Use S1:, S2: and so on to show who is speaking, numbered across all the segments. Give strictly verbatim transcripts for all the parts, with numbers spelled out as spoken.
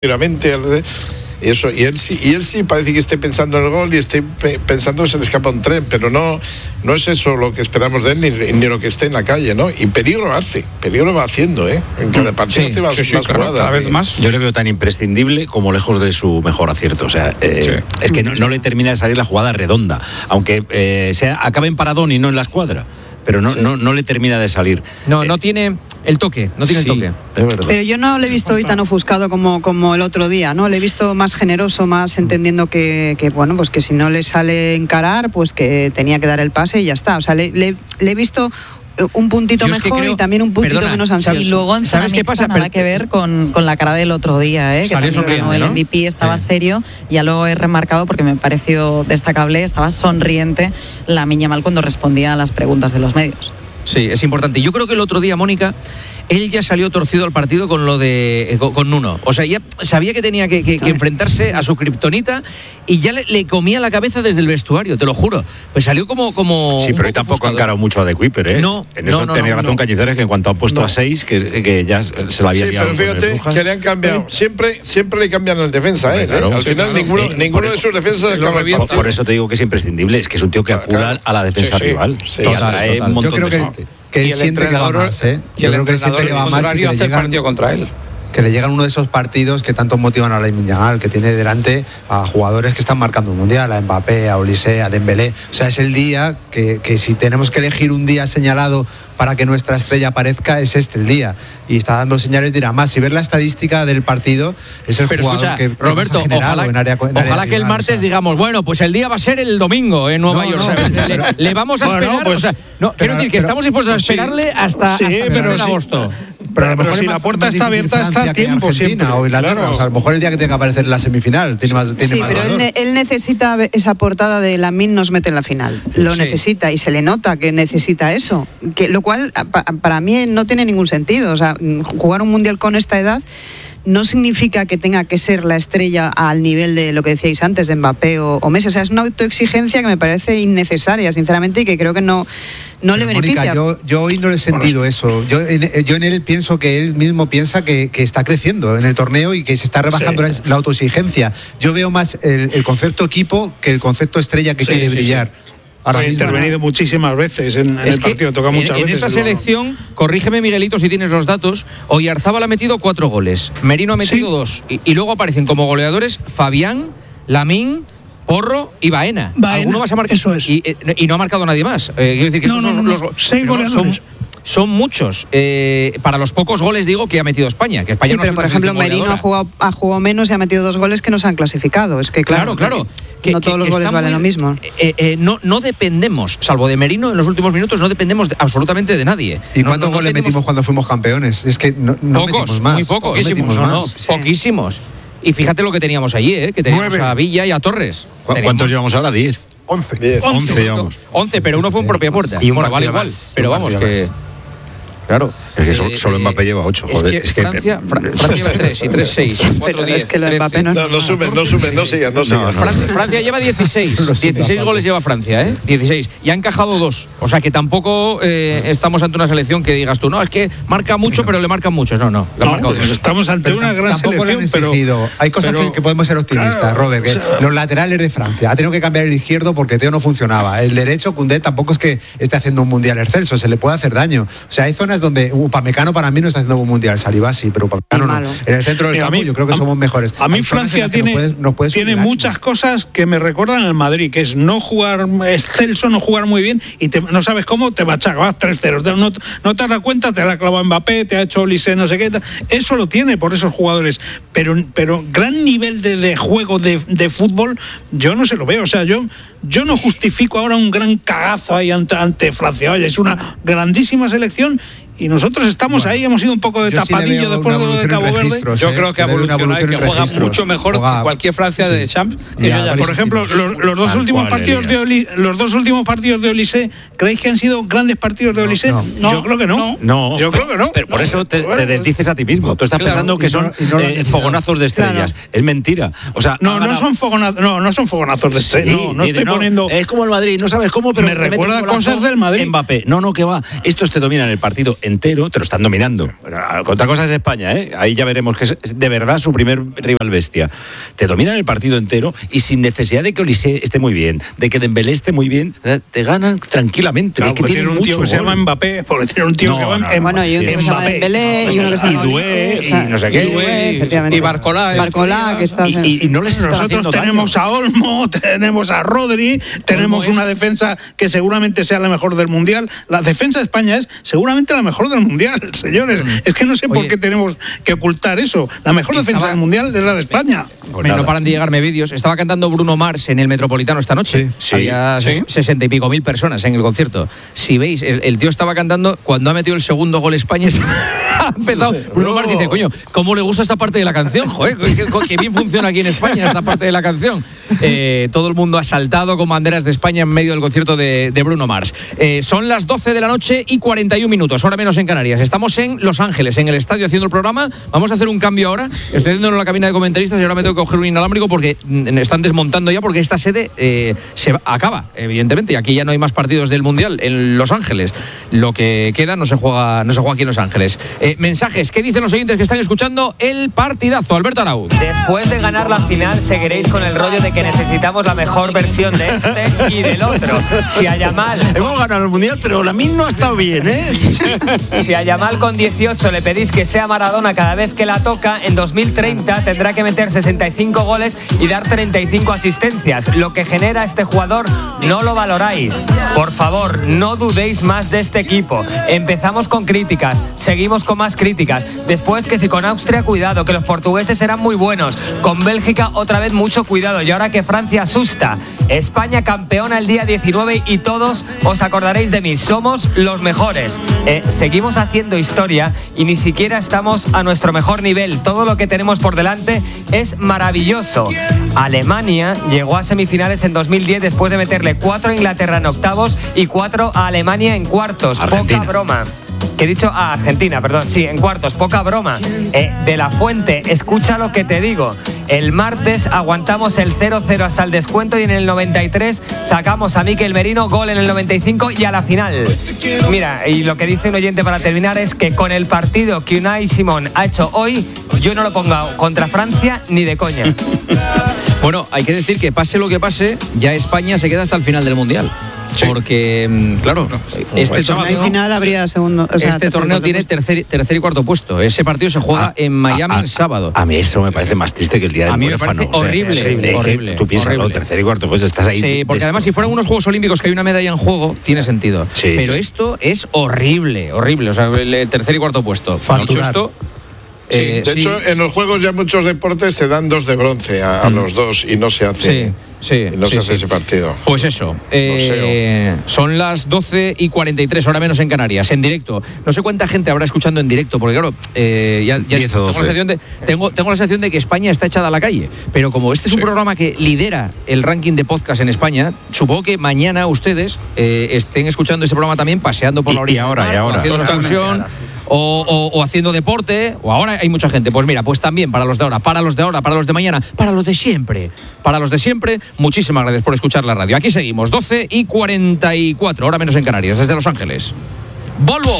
S1: Eso, y él sí, y él sí parece que esté pensando en el gol y esté pe- pensando que se le escapa un tren, pero no, no es eso lo que esperamos de él, ni, ni lo que esté en la calle, ¿no? Y peligro hace, peligro va haciendo, ¿eh? En cada partido
S2: sí,
S1: hace más,
S2: sí, sí,
S1: más
S2: claro,
S1: jugadas.
S2: cada vez
S1: sí.
S2: más.
S3: Yo le veo tan imprescindible como lejos de su mejor acierto. O sea, eh, sí. es que no, no le termina de salir la jugada redonda, aunque eh, sea, acabe en paradón y no en la escuadra. Pero no, sí. no, no le termina de salir.
S2: No,
S3: eh,
S2: no tiene el toque, no tiene
S3: sí,
S2: el toque.
S3: Es verdad.
S4: Pero yo no le he visto hoy tan ofuscado como, como el otro día, ¿no? Le he visto más generoso, más entendiendo que, que, bueno, pues que si no le sale encarar, pues que tenía que dar el pase y ya está. O sea, le, le, le he visto un puntito
S2: Yo es que
S4: mejor
S2: creo,
S4: y también un puntito
S2: perdona,
S4: menos ansioso.
S5: Y luego en
S2: ¿sabes qué pasa?
S5: nada que ver con, con la cara del otro día, ¿eh? Que
S2: Salió sonriente,
S5: el
S2: ¿no?
S5: M V P estaba
S2: sí.
S5: serio, ya lo he remarcado porque me pareció destacable, estaba sonriente Lamine Yamal cuando respondía a las preguntas de los medios.
S2: Sí, es importante. Yo creo que el otro día, Mónica, él ya salió torcido al partido con lo de con, con Nuno. O sea, ya sabía que tenía que, que, que enfrentarse a su kriptonita y ya le, le comía la cabeza desde el vestuario, te lo juro. Pues salió como... como
S3: sí, pero hoy tampoco ha encarado mucho a De Kuiper, ¿eh?
S2: No,
S3: en eso
S2: no, no,
S3: tenía
S2: no,
S3: razón
S2: no.
S3: Cañizares, que en cuanto han puesto no. a seis, que, que ya se la había
S1: sí,
S3: liado.
S1: pero fíjate que le han cambiado. Siempre, siempre le cambian al defensa, ¿eh?
S3: Claro,
S1: Al final
S3: claro.
S1: ninguno,
S3: Eh,
S1: ninguno
S3: por,
S1: de sus defensas
S3: lo por, por eso te digo que es imprescindible, es que es un tío que acula claro. a la defensa
S1: sí, sí,
S3: rival.
S1: Sí,
S3: y atrae
S6: total.
S3: un montón
S6: Yo creo
S3: de
S6: que,
S3: gente.
S6: que él siente que va más, ¿eh?
S7: Y el
S6: Yo creo que él siente que va más y que le llegan,
S7: partido contra él.
S6: que le llegan uno de esos partidos que tanto motivan a Lamine Yamal, que tiene delante a jugadores que están marcando un mundial, a Mbappé, a Olise, a Dembélé. O sea, es el día que, que si tenemos que elegir un día señalado para que nuestra estrella aparezca, es este el día. Y está dando señales de ir a más. Si ver la estadística del partido, es el
S2: Pero
S6: jugador
S2: escucha,
S6: que, que
S2: Roberto,
S6: más ha generado
S2: ojalá,
S6: en área, en área
S2: ojalá que el
S6: rival,
S2: martes
S6: o sea.
S2: digamos, bueno, pues el día va a ser el domingo en Nueva
S6: No,
S2: York.
S6: no,
S2: o sea,
S6: pero,
S2: le, le vamos a
S7: bueno,
S2: esperar.
S7: pues,
S2: o sea, no,
S6: pero,
S2: quiero decir que
S6: pero,
S2: estamos dispuestos a esperarle
S7: sí,
S2: hasta,
S7: sí,
S2: hasta el
S7: pero
S2: mes de
S7: sí.
S2: agosto.
S6: Pero a lo mejor
S7: si
S6: es
S7: la
S6: más,
S7: puerta
S6: más
S7: está abierta,
S6: Francia
S7: está a
S6: que
S7: tiempo
S6: Argentina
S7: siempre.
S6: o Inglaterra.
S7: Claro.
S6: O sea, a lo mejor el día que tenga que aparecer en la semifinal tiene más, tiene
S4: Sí,
S6: más
S4: pero él,
S6: valor.
S4: ne- él necesita esa portada de Lamine nos mete en la final. Lo
S2: Sí.
S4: necesita y se le nota que necesita eso. Que, lo cual pa- para mí no tiene ningún sentido. O sea, jugar un mundial con esta edad no significa que tenga que ser la estrella al nivel de lo que decíais antes de Mbappé o, o Messi. O sea, es una autoexigencia que me parece innecesaria, sinceramente, y que creo que no, no le
S6: Mónica,
S4: beneficia.
S6: yo, yo hoy no le he sentido eso. Yo en, yo en él pienso que él mismo piensa que, que está creciendo en el torneo y que se está rebajando sí. la, la autoexigencia. Yo veo más el, el concepto equipo que el concepto estrella que
S7: sí,
S6: quiere
S7: sí,
S6: brillar.
S7: Sí.
S6: Ahora
S7: ha
S6: mismo,
S7: intervenido
S6: ¿no?
S7: muchísimas veces en, en
S2: Es
S7: el
S2: que
S7: partido, toca muchas
S2: en,
S7: veces.
S2: en esta selección, corrígeme Miguelito si tienes los datos, Oyarzábal ha metido cuatro goles, Merino ha metido
S7: ¿Sí?
S2: dos, y, y luego aparecen como goleadores Fabián, Lamine, Porro y Baena.
S8: Baena,
S2: ¿Alguno más ha marcado?
S8: eso es.
S2: Y, eh, y no ha marcado nadie más. Eh, quiero decir que
S8: No,
S2: esos
S8: no,
S2: son
S8: no,
S2: los
S8: no.
S2: go-
S8: Seis
S2: pero
S8: goleadores.
S2: Son, son muchos. Eh, para los pocos goles, digo, que ha metido España. Que España
S4: Sí,
S2: no
S4: pero
S2: es
S4: por
S2: una
S4: ejemplo,
S2: selección
S4: Merino ha
S2: goleadora.
S4: jugado, ha jugado menos y ha metido dos goles que no se han clasificado. Es que claro,
S2: Claro, claro.
S4: Que, no todos los goles valen
S2: muy,
S4: lo mismo.
S2: Eh, eh, no, no dependemos, salvo de Merino en los últimos minutos, no dependemos de, absolutamente de nadie.
S6: ¿Y
S2: no,
S6: cuántos
S2: no, no
S6: goles
S2: tenemos...
S6: metimos cuando fuimos campeones? Es que no, no
S2: pocos,
S6: metimos más.
S2: muy pocos.
S6: No metimos
S2: no, no,
S6: más.
S4: Sí.
S2: poquísimos. Y fíjate lo que teníamos allí, ¿eh? Que teníamos
S7: Nueve.
S2: a Villa y a Torres.
S3: ¿Cu-
S2: Teníamos
S3: ¿Cuántos llevamos ahora? Diez.
S7: once.
S1: Diez.
S3: Once llevamos.
S2: once, pero uno fue en propia puerta.
S3: Y un
S2: bueno, vale
S3: partido
S2: igual.
S3: más.
S2: Pero
S3: Un
S2: vamos,
S3: partido
S2: que.
S3: más.
S2: Claro.
S3: Es que solo,
S2: Eh,
S3: solo
S2: eh,
S3: Mbappé lleva ocho,
S2: es
S3: joder.
S2: que
S3: Es que,
S2: Francia, Fra- Francia lleva tres y tres, seis.
S4: Pero es que lo de Mbappé no es
S1: No, no suben, no suben, no sigan, no sigan.
S3: no.
S2: Francia, Francia lleva dieciséis. dieciséis goles lleva Francia, ¿eh? dieciséis. Y ha encajado dos. O sea que tampoco eh, estamos ante una selección que digas tú, no, es que marca mucho, pero le marcan muchos. No, no. Le han
S7: No,
S2: marcado
S7: pues
S2: dos.
S7: estamos ante
S6: Pero
S7: una
S6: tam-
S7: gran
S6: tampoco le han
S7: selección, pero
S6: exigido. Hay cosas
S7: pero-
S6: que, que podemos ser optimistas,
S7: claro,
S6: Robert. Que
S7: o sea-
S6: los laterales de Francia ha tenido que cambiar el izquierdo porque Teo no funcionaba. El derecho, Koundé, tampoco es que esté haciendo un mundial excelso, se le puede hacer daño. O sea, hay zonas donde Upamecano para mí no está haciendo un mundial, Saliba sí, pero Upamecano no.
S4: Malo.
S6: En el centro del
S7: Mira, a
S6: campo
S7: mí-
S6: yo creo que
S7: a-
S6: somos mejores.
S7: A mí
S6: Hay zonas en
S7: Francia
S6: las que nos
S7: tiene,
S6: puede- nos puede subir
S7: tiene
S6: el ánimo.
S7: muchas cosas que me recuerdan al Madrid, que es no jugar excelso, no jugar muy bien y te- no sabes cómo te machaca, vas tres cero. No, no te has dado cuenta, te la ha clavado Mbappé, te ha hecho Olise, no sé qué. Eso lo tiene por esos jugadores. Pero, pero gran nivel de, de juego de, de fútbol, yo no se lo veo. O sea, yo, yo no justifico ahora un gran cagazo ahí ante, ante Francia. Oye, es una grandísima selección. Y nosotros estamos
S6: Bueno,
S7: ahí, hemos ido un poco de
S6: yo sí le
S7: tapadillo
S6: veo
S7: después
S6: una
S7: de lo de
S6: evolución en
S7: Cabo Verde.
S6: registros,
S9: Yo
S6: ¿eh?
S9: creo que ha
S6: Le veo una
S9: evolucionado y que
S6: evolución en
S9: juega
S6: registros.
S9: mucho mejor
S6: Juega-
S9: que cualquier Francia de Champs que
S6: Ya,
S9: yo ya.
S6: varios
S7: Por ejemplo,
S6: sitios.
S7: los, los dos
S3: Tal
S7: últimos
S3: cual,
S7: partidos de
S3: Elías.
S7: Oli- los dos últimos partidos de Olise, ¿creéis que han sido grandes partidos de Olise?
S6: no.
S7: Yo creo que no.
S3: No,
S7: Yo
S3: pero,
S7: creo que no.
S3: pero por
S7: No.
S3: eso te, te
S7: Bueno,
S3: desdices a ti mismo. Tú estás
S7: claro,
S3: pensando que
S6: y no-
S3: son
S6: y no lo
S3: eh,
S6: has dicho.
S3: fogonazos de estrellas. Es mentira. O sea,
S7: No,
S3: ha
S7: no
S3: ganado-
S7: son fogonazos, no, no son fogonazos de estrella.
S3: Sí,
S7: no, no
S3: y de
S7: estoy poniendo.
S3: Es como el Madrid, no sabes cómo, pero
S7: Me
S3: te mete
S7: recuerda
S3: un golazo
S7: cosas del Madrid.
S3: Mbappé. No, no, que va. Estos te dominan el partido entero, te lo están dominando. Otra cosa es España, ¿eh? Ahí ya veremos que es de verdad su primer rival bestia. Te dominan el partido entero y sin necesidad de que Olise esté muy bien, de que Dembélé esté muy bien, te ganan tranquilamente.
S7: Claro,
S3: que tiene
S7: un tío
S3: mucho
S7: que se
S3: gol.
S7: llama Mbappé, porque tiene un tío
S3: No,
S7: que se llama
S3: no, no,
S4: Bueno, y uno que se llama
S7: Mbappé.
S4: Dembélé y uno que se llama
S3: Y Doué,
S4: Olise, o sea,
S3: y no sé qué.
S4: y Doué, efectivamente.
S9: Y Barcolá.
S4: Barcolá, que está...
S3: Y, y- y no les están
S7: Nosotros
S3: haciendo
S7: tenemos
S3: daño.
S7: a Olmo, tenemos a Rodri, tenemos
S9: es-
S7: una defensa que seguramente sea la mejor del Mundial. La defensa de España es seguramente la mejor del Mundial, señores. Es que no sé por
S2: Oye.
S7: qué tenemos que ocultar eso. La mejor
S2: Estaba-
S7: defensa del Mundial es la de España.
S3: Pues
S2: Me no
S3: nada.
S2: paran de llegarme vídeos. Estaba cantando Bruno Mars en el Metropolitano esta noche.
S3: Sí,
S2: Había
S7: sí.
S2: ses- sesenta y pico mil personas en el concierto. Si veis, el, el tío estaba cantando cuando ha metido el segundo gol España. Ha empezado. Bruno Mars dice, coño, ¿cómo le gusta esta parte de la canción? Joder, que, que- que bien funciona aquí en España esta parte de la canción. Eh, todo el mundo ha saltado con banderas de España en medio del concierto de, de Bruno Mars. Eh, son las doce de la noche y cuarenta y un minutos, hora menos en Canarias. Estamos en Los Ángeles, en el estadio, haciendo el programa. Vamos a hacer un cambio ahora. Estoy haciendo en la cabina de comentaristas y ahora me tengo que coger un inalámbrico porque mm, están desmontando ya, porque esta sede eh, se va- acaba, evidentemente, y aquí ya no hay más partidos del Mundial en Los Ángeles. Lo que queda no se juega, no se juega aquí en Los Ángeles. Eh, mensajes, ¿qué dicen los oyentes que están escuchando el partidazo? Alberto Arauz.
S8: Después de ganar la final, seguiréis con el rollo de que necesitamos la mejor versión de este y del otro. Si a Yamal,
S3: Hemos ganado el Mundial, pero la misma no ha estado bien, ¿eh?
S8: si a Yamal con dieciocho le pedís que sea Maradona cada vez que la toca, en dos mil treinta tendrá que meter sesenta y cinco goles y dar treinta y cinco asistencias. Lo que genera este jugador no lo valoráis. Por favor, no dudéis más de este equipo. Empezamos con críticas, seguimos con más críticas. Después que si con Austria, cuidado, que los portugueses eran muy buenos. Con Bélgica, otra vez mucho cuidado. Y ahora que Francia asusta. España campeona el día diecinueve y todos os acordaréis de mí. Somos los mejores. Eh, seguimos haciendo historia y ni siquiera estamos a nuestro mejor nivel. Todo lo que tenemos por delante es maravilloso. Alemania llegó a semifinales en dos mil diez después de meterle cuatro a Inglaterra en octavos y cuatro a Alemania en cuartos.
S3: Argentina.
S8: Poca broma. Que he dicho a Argentina, perdón, sí, en cuartos, poca broma. Eh, de la Fuente, escucha lo que te digo. El martes aguantamos el cero cero hasta el descuento y en el noventa y tres sacamos a Mikel Merino, gol en el noventa y cinco y a la final. Mira, y lo que dice un oyente para terminar es que con el partido que Unai Simón ha hecho hoy, yo no lo pongo contra Francia ni de coña.
S2: Bueno, hay que decir que pase lo que pase, ya España se queda hasta el final del Mundial. Porque, mm, claro, este
S4: Al
S2: torneo,
S4: final habría segundo... o sea,
S2: este
S4: tercer,
S2: torneo
S4: cuarto
S2: tiene
S4: puesto.
S2: tercer, tercer y cuarto puesto. Ese partido se juega
S3: Ah,
S2: en Miami
S3: ah,
S2: el sábado.
S3: A mí eso me parece más triste que el día del
S2: A mí me
S3: huérfano.
S2: parece horrible,
S3: es que
S2: horrible,
S3: tú piensas,
S2: horrible.
S3: ¿no? Tercer y cuarto, pues estás ahí.
S2: Sí, porque además si fueran unos Juegos Olímpicos que hay una medalla en juego, tiene sentido.
S3: Sí.
S2: Pero esto es horrible, horrible. O sea, el, el tercer y cuarto puesto.
S6: Facturar.
S2: Dicho esto,
S1: Sí,
S2: eh,
S1: de
S2: sí,
S1: hecho, en los juegos ya muchos deportes se dan dos de bronce a, a los dos y no se hace,
S2: sí, sí,
S1: y no
S2: sí,
S1: se hace
S2: sí.
S1: ese partido.
S2: Pues eso, eh, son las doce y cuarenta y tres, hora menos en Canarias, en directo. No sé cuánta gente habrá escuchando en directo, porque claro, eh, ya, ya
S3: diez o
S2: tengo, la
S3: doce.
S2: sensación de, tengo, tengo la sensación de que España está echada a la calle. Pero como este es un programa que lidera el ranking de podcast en España, supongo que mañana ustedes eh, estén escuchando este programa también paseando por
S3: Y-
S2: la orilla.
S3: y ahora, y ahora.
S2: Haciendo una
S9: Totalmente.
S2: excursión. O, o- o haciendo deporte, o ahora hay mucha gente. Pues mira, pues también para los de ahora, para los de ahora, para los de mañana, para los de siempre. Para los de siempre, muchísimas gracias por escuchar la radio. Aquí seguimos, doce y cuarenta y cuatro, hora menos en Canarias, desde Los Ángeles. ¡Volvo!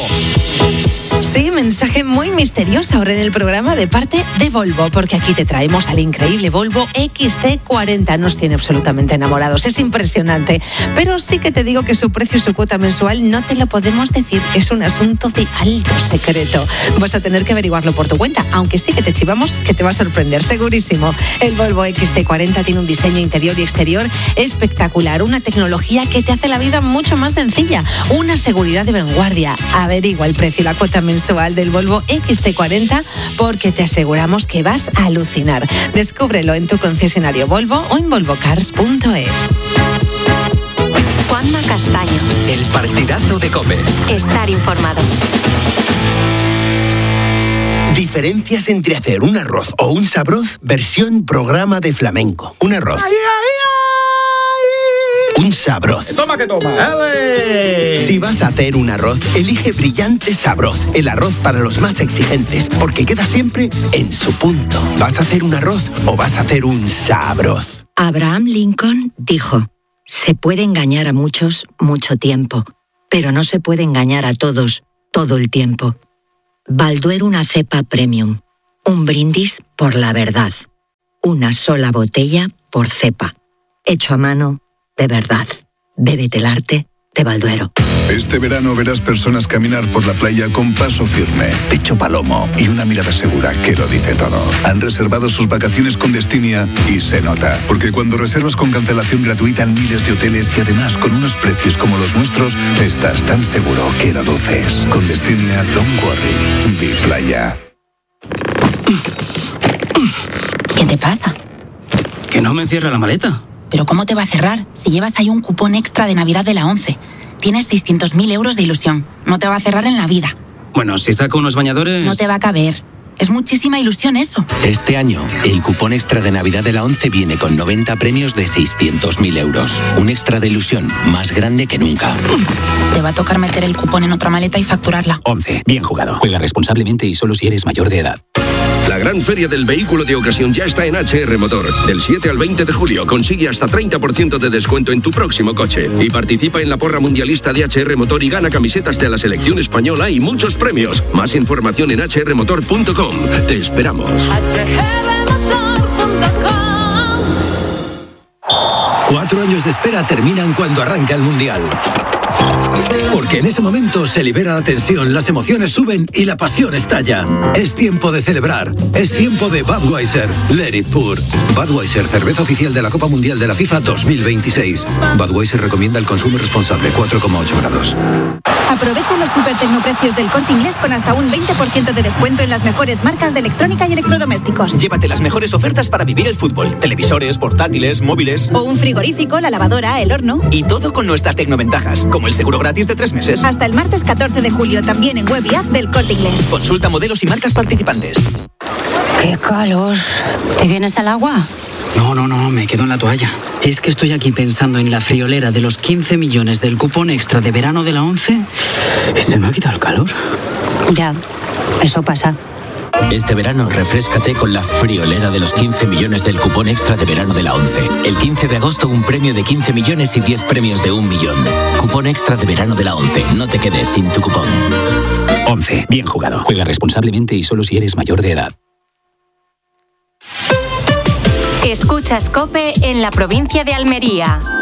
S10: Sí, mensaje muy misterioso ahora en el programa de parte de Volvo, porque aquí te traemos al increíble Volvo equis ce cuarenta. Nos tiene absolutamente enamorados, es impresionante. Pero sí que te digo que su precio y su cuota mensual no te lo podemos decir, es un asunto de alto secreto. Vas a tener que averiguarlo por tu cuenta, aunque sí que te chivamos que te va a sorprender, segurísimo. El Volvo equis ce cuarenta tiene un diseño interior y exterior espectacular, una tecnología que te hace la vida mucho más sencilla, una seguridad de vanguardia. Averigua el precio y la cuota mensual del Volvo equis ce cuarenta porque te aseguramos que vas a alucinar. Descúbrelo en tu concesionario Volvo o en volvo cars punto es.
S11: Juanma Castaño.
S12: El partidazo de COPE.
S11: Estar informado.
S12: Diferencias entre hacer un arroz o un sabroz versión programa de flamenco. Un arroz. Un sabroz.
S9: Toma que toma.
S12: Si vas a hacer un arroz, elige Brillante Sabroz, el arroz para los más exigentes, porque queda siempre en su punto. ¿Vas a hacer un arroz o vas a hacer un sabroz?
S13: Abraham Lincoln dijo, se puede engañar a muchos mucho tiempo, pero no se puede engañar a todos todo el tiempo. Balduero, una cepa premium. Un brindis por la verdad. Una sola botella por cepa. Hecho a mano, de verdad. Bébete el arte de Balduero.
S14: Este verano verás personas caminar por la playa con paso firme, pecho palomo y una mirada segura que lo dice todo. Han reservado sus vacaciones con Destinia y se nota. Porque cuando reservas con cancelación gratuita en miles de hoteles y además con unos precios como los nuestros, estás tan seguro que lo duces. Con Destinia, don't worry. Vi playa.
S15: ¿Qué te pasa?
S16: Que no me cierra la maleta.
S15: ¿Pero cómo te va a cerrar si llevas ahí un cupón extra de Navidad de la ONCE? Tienes seiscientos mil euros de ilusión. No te va a cerrar en la vida.
S16: Bueno, si saco unos bañadores...
S15: No te va a caber. Es muchísima ilusión eso.
S17: Este año, el cupón extra de Navidad de la ONCE viene con noventa premios de seiscientos mil euros. Un extra de ilusión más grande que nunca.
S15: Te va a tocar meter el cupón en otra maleta y facturarla.
S16: ONCE. Bien jugado. Juega responsablemente y solo si eres mayor de edad.
S18: La gran feria del vehículo de ocasión ya está en H R Motor. Del siete al veinte de julio consigue hasta treinta por ciento de descuento en tu próximo coche. Y participa en la porra mundialista de H R Motor y gana camisetas de la selección española y muchos premios. Más información en h r motor punto com. Te esperamos.
S19: Cuatro años de espera terminan cuando arranca el Mundial. Porque en ese momento se libera la tensión, las emociones suben y la pasión estalla. Es tiempo de celebrar. Es tiempo de Budweiser. Let it pour. Budweiser, cerveza oficial de la Copa Mundial de la FIFA dos mil veintiséis. Budweiser recomienda el consumo responsable, cuatro coma ocho grados.
S20: Aprovecha los super tecnoprecios del Corte Inglés con hasta un veinte por ciento de descuento en las mejores marcas de electrónica y electrodomésticos.
S21: Llévate las mejores ofertas para vivir el fútbol. Televisores, portátiles, móviles.
S20: O un frigorífico, la lavadora, el horno.
S21: Y todo con nuestras tecnoventajas, como el seguro gratis de tres meses.
S20: Hasta el martes catorce de julio, también en web y app del Corte Inglés.
S21: Consulta modelos y marcas participantes.
S15: ¡Qué calor! ¿Te vienes al agua?
S16: No, no, no, me quedo en la toalla. Es que estoy aquí pensando en la friolera de los quince millones del cupón extra de verano de la ONCE y se me ha quitado el calor.
S15: Ya, eso pasa.
S22: Este verano refréscate con la friolera de los quince millones del cupón extra de verano de la ONCE. El quince de agosto un premio de quince millones y diez premios de un millón. Cupón extra de verano de la ONCE. No te quedes sin tu cupón.
S16: ONCE. Bien jugado. Juega responsablemente y solo si eres mayor de edad.
S11: Escuchas COPE en la provincia de Almería.